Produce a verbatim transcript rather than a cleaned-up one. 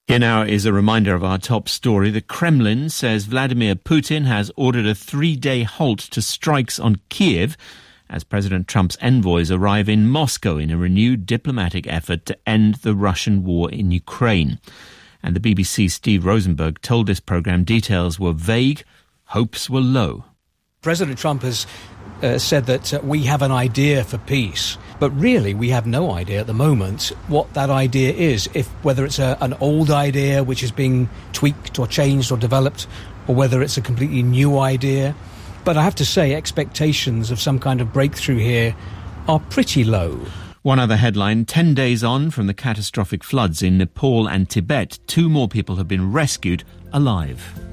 Here now is a reminder of our top story. The Kremlin says Vladimir Putin has ordered a three-day halt to strikes on Kiev as President Trump's envoys arrive in Moscow in a renewed diplomatic effort to end the Russian war in Ukraine. And the B B C's Steve Rosenberg told this programme details were vague, hopes were low. President Trump has uh, said that uh, we have an idea for peace, but really we have no idea at the moment what that idea is, if whether it's a, an old idea which is being tweaked or changed or developed, or whether it's a completely new idea. But I have to say, expectations of some kind of breakthrough here are pretty low. One other headline, ten days on from the catastrophic floods in Nepal and Tibet, two more people have been rescued alive.